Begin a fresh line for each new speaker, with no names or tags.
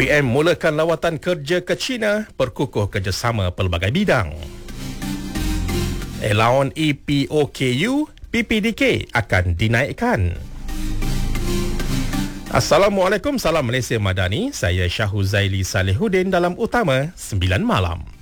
PM mulakan lawatan kerja ke China, perkukuh kerjasama pelbagai bidang. Allowance EPOKU, PPDK akan dinaikkan. Assalamualaikum, salam Malaysia Madani. Saya Syahuzaili Salihuddin dalam Utama 9 Malam.